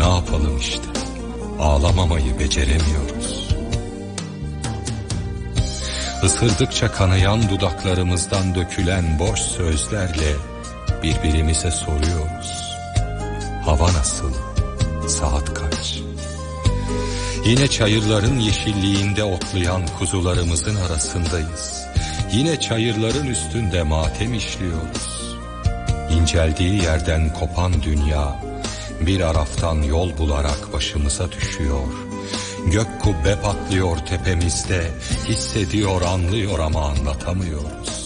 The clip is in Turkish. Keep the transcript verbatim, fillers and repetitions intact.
Ne yapalım işte, ağlamamayı beceremiyoruz. Isırdıkça kanayan dudaklarımızdan dökülen boş sözlerle birbirimize soruyoruz. Hava nasıl? Saat kaç? Yine çayırların yeşilliğinde otlayan kuzularımızın arasındayız. Yine çayırların üstünde matem işliyoruz. İnceldiği yerden kopan dünya bir araftan yol bularak başımıza düşüyor. Gök kubbe patlıyor tepemizde, hissediyor, anlıyor ama anlatamıyoruz.